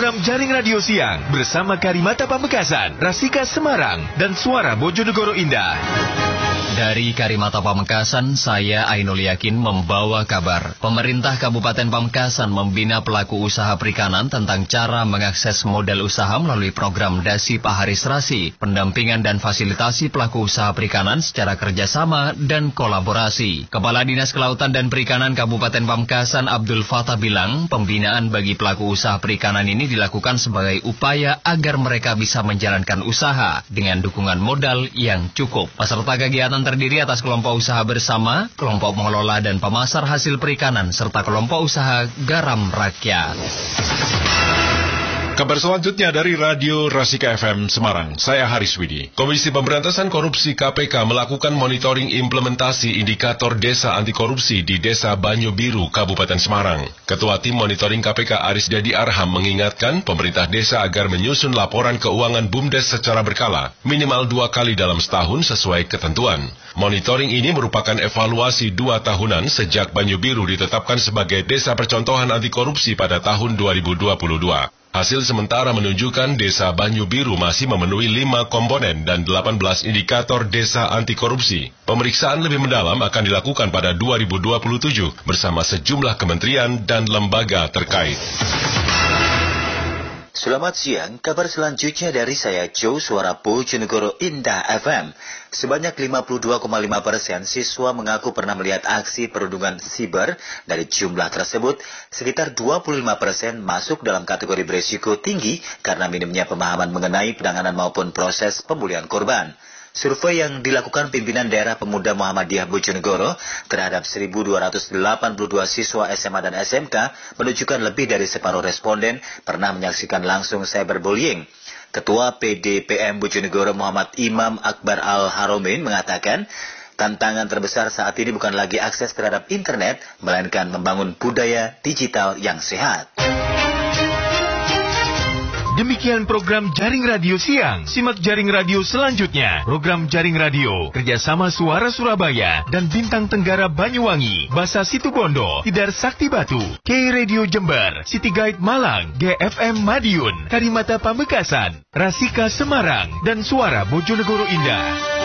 program Jaring Radio Siang bersama Karimata Pamekasan, Rasika Semarang, dan Suara Bojonegoro Indah. Dari Karimata Pamekasan, saya Ainul Yakin membawa kabar. Pemerintah Kabupaten Pamekasan membina pelaku usaha perikanan tentang cara mengakses modal usaha melalui program Dasi Paharisrasi, pendampingan dan fasilitasi pelaku usaha perikanan secara kerjasama dan kolaborasi. Kepala Dinas Kelautan dan Perikanan Kabupaten Pamekasan Abdul Fattah bilang, pembinaan bagi pelaku usaha perikanan ini dilakukan sebagai upaya agar mereka bisa menjalankan usaha dengan dukungan modal yang cukup. Peserta kegiatan terdiri atas kelompok usaha bersama, kelompok mengelola dan pemasar hasil perikanan, serta kelompok usaha garam rakyat. Kabar selanjutnya dari Radio Rasika FM Semarang, saya Haris Widi. Komisi Pemberantasan Korupsi KPK melakukan monitoring implementasi indikator desa anti korupsi di Desa Banyu Biru, Kabupaten Semarang. Ketua Tim Monitoring KPK Aris Dedi Arham mengingatkan pemerintah desa agar menyusun laporan keuangan BUMDes secara berkala, minimal 2 kali dalam setahun sesuai ketentuan. Monitoring ini merupakan evaluasi 2 tahunan sejak Banyu Biru ditetapkan sebagai desa percontohan anti korupsi pada tahun 2022. Hasil sementara menunjukkan Desa Banyu Biru masih memenuhi 5 komponen dan 18 indikator desa anti korupsi. Pemeriksaan lebih mendalam akan dilakukan pada 2027 bersama sejumlah kementerian dan lembaga terkait. Selamat siang, kabar selanjutnya dari saya Joe, Suara Bojonegoro Indah FM. Sebanyak 52,5% siswa mengaku pernah melihat aksi perundungan siber. Dari jumlah tersebut, sekitar 25% masuk dalam kategori berisiko tinggi karena minimnya pemahaman mengenai penanganan maupun proses pemulihan korban. Survei yang dilakukan pimpinan daerah pemuda Muhammadiyah Bojonegoro terhadap 1.282 siswa SMA dan SMK menunjukkan lebih dari separuh responden pernah menyaksikan langsung cyberbullying. Ketua PDPM Bojonegoro Muhammad Imam Akbar Al-Haromin mengatakan, tantangan terbesar saat ini bukan lagi akses terhadap internet, melainkan membangun budaya digital yang sehat. Demikian program Jaring Radio Siang. Simak Jaring Radio selanjutnya. Program Jaring Radio kerjasama Suara Surabaya dan Bintang Tenggara Banyuwangi, Basa Situbondo, Tidar Sakti Batu, K Radio Jember, City Guide Malang, GFM Madiun, Karimata Pamekasan, Rasika Semarang, dan Suara Bojonegoro Indah.